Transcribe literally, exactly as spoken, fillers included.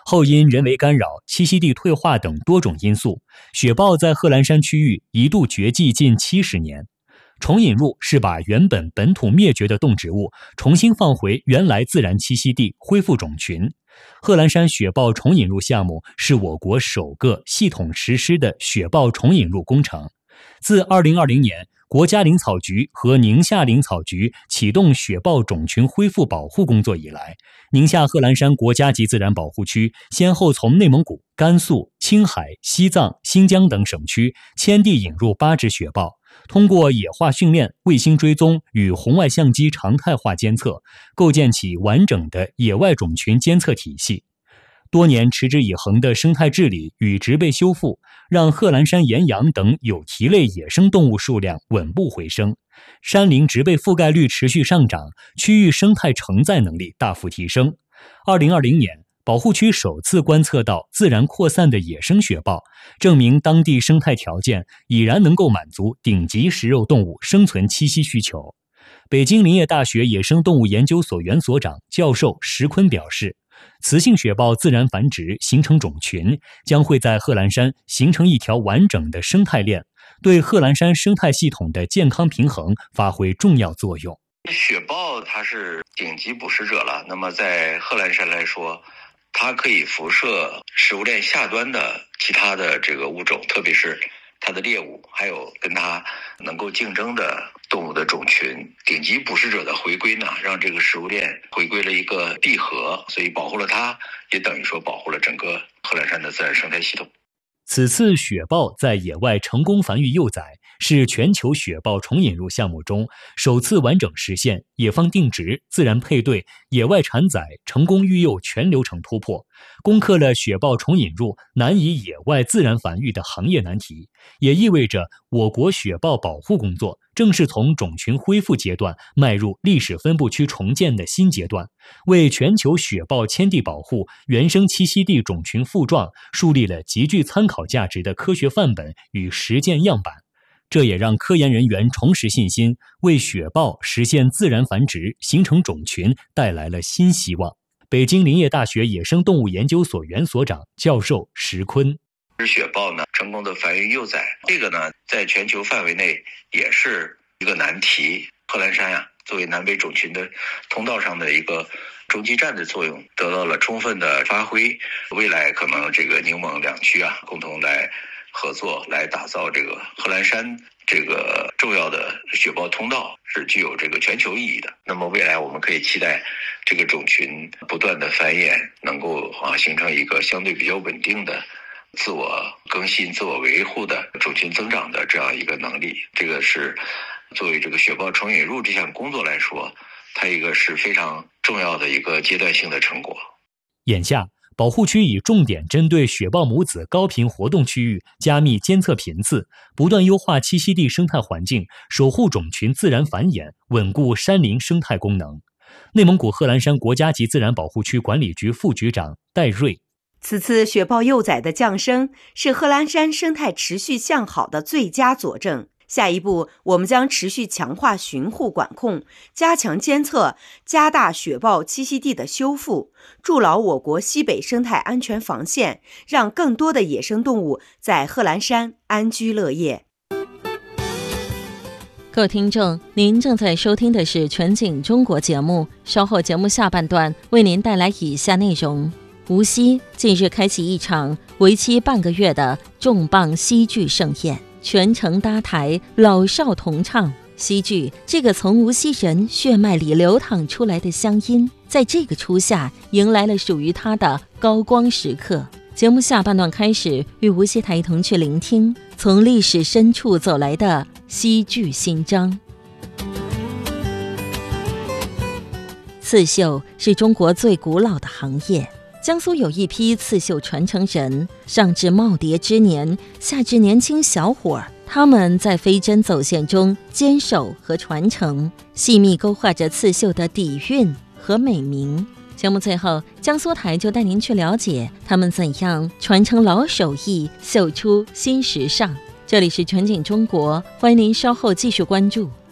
后因人为干扰、栖息地退化等多种因素，雪豹在贺兰山区域一度绝迹近七十年。重引入是把原本本土灭绝的动植物重新放回原来自然栖息地，恢复种群。贺兰山雪豹重引入项目是我国首个系统实施的雪豹重引入工程。自二零二零年，国家林草局和宁夏林草局启动雪豹种群恢复保护工作以来，宁夏贺兰山国家级自然保护区先后从内蒙古、甘肃、青海、西藏、新疆等省区迁地引入八只雪豹，通过野化训练、卫星追踪与红外相机常态化监测，构建起完整的野外种群监测体系。多年持之以恒的生态治理与植被修复，让贺兰山岩羊等有蹄类野生动物数量稳步回升，山林植被覆盖率持续上涨，区域生态承载能力大幅提升。二零二零年，保护区首次观测到自然扩散的野生雪豹，证明当地生态条件已然能够满足顶级食肉动物生存栖息需求。北京林业大学野生动物研究所原所长、教授石坤表示，雌性雪豹自然繁殖形成种群，将会在贺兰山形成一条完整的生态链，对贺兰山生态系统的健康平衡发挥重要作用。 雪豹它是顶级捕食者了，那么在贺兰山来说，它可以辐射食物链下端的其他的这个物种，特别是它的猎物，还有跟它能够竞争的动物的种群。顶级捕食者的回归呢，让这个食物链回归了一个闭合，所以保护了它，也等于说保护了整个贺兰山的自然生态系统。 此次雪豹在野外成功繁育幼崽，是全球雪豹重引入项目中首次完整实现野放定植、自然配对、野外产崽、成功育幼全流程突破，攻克了雪豹重引入难以野外自然繁育的行业难题，也意味着我国雪豹保护工作正式从种群恢复阶段迈入历史分布区重建的新阶段，为全球雪豹迁地保护、原生栖息地种群复壮树立了极具参考价值的科学范本与实践样板。这也让科研人员重拾信心，为雪豹实现自然繁殖、形成种群带来了新希望。北京林业大学野生动物研究所原所长、教授石坤， 雪豹呢成功的繁育幼崽，这个呢在全球范围内也是一个难题。贺兰山呀、啊，作为南北种群的通道上的一个中继站的作用得到了充分的发挥。未来可能这个宁蒙两区啊，共同来合作，来打造这个贺兰山这个重要的雪豹通道，是具有这个全球意义的。那么未来我们可以期待这个种群不断的繁衍，能够啊形成一个相对比较稳定的自我更新、自我维护的种群增长的这样一个能力。这个是作为这个雪豹重引入这项工作来说，它一个是非常重要的一个阶段性的成果。 眼下保护区以重点针对雪豹母子高频活动区域加密监测频次，不断优化栖息地生态环境，守护种群自然繁衍，稳固山林生态功能。内蒙古贺兰山国家级自然保护区管理局副局长戴瑞， 此次雪豹幼崽的降生是贺兰山生态持续向好的最佳佐证。下一步，我们将持续强化巡护管控，加强监测，加大雪豹栖息地的修复，筑牢我国西北生态安全防线，让更多的野生动物在贺兰山安居乐业。 各位听众，您正在收听的是全景中国节目，稍后节目下半段为您带来以下内容。无锡近日开启一场为期半个月的重磅西剧盛宴，全程搭台，老少同唱。西剧这个从无锡人血脉里流淌出来的乡音，在这个初夏迎来了属于它的高光时刻。节目下半段开始，与无锡台同去聆听从历史深处走来的西剧新章。刺绣是中国最古老的行业，江苏有一批刺绣传承人，上至耄耋之年，下至年轻小伙儿，他们在飞针走线中坚守和传承，细密勾画着刺绣的底蕴和美名。节目最后，江苏台就带您去了解他们怎样传承老手艺，绣出新时尚。这里是全景中国，欢迎您稍后继续关注。